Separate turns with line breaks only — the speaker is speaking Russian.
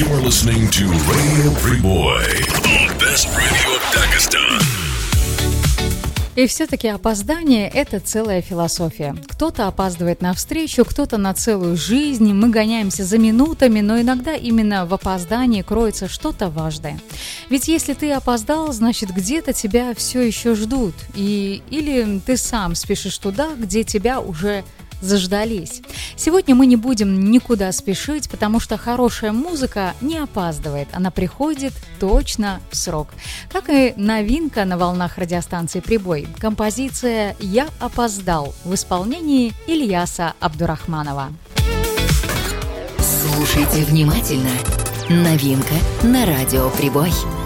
You are listening to Radio Priboi, the best radio of Dagestan.
И все-таки опоздание – это целая философия. Кто-то опаздывает на встречу, кто-то на целую жизнь. Мы гоняемся за минутами, но иногда именно в опоздании кроется что-то важное. Ведь если ты опоздал, значит, где-то тебя все еще ждут. Или ты сам спешишь туда, где тебя уже заждались. Сегодня мы не будем никуда спешить, потому что хорошая музыка не опаздывает, она приходит точно в срок. Как и новинка на волнах радиостанции «Прибой» – композиция «Я опоздал» в исполнении Ильяса Абдурахманова.
Слушайте внимательно. Новинка на радио «Прибой».